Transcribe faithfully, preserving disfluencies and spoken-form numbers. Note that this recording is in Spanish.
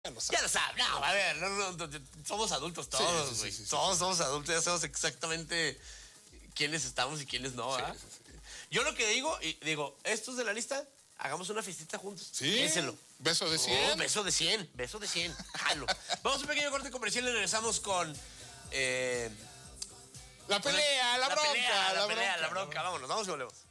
Ya lo saben. Ya lo saben. No, a ver, no, no, no, somos adultos todos, Sí, sí, güey. sí, sí, sí. Todos somos adultos, ya sabemos exactamente quiénes estamos y quiénes no, ¿verdad? Sí, sí, sí. Yo lo que digo, y digo, estos de la lista, hagamos una fiestita juntos. Sí. Piénselo. Beso de Oh, cien. beso de cien, beso de cien. Jalo. Vamos a un pequeño corte comercial y regresamos con... Eh, La pelea, la, la bronca, pelea, la, la pelea, bronca, la bronca. Vámonos, vamos y volvemos.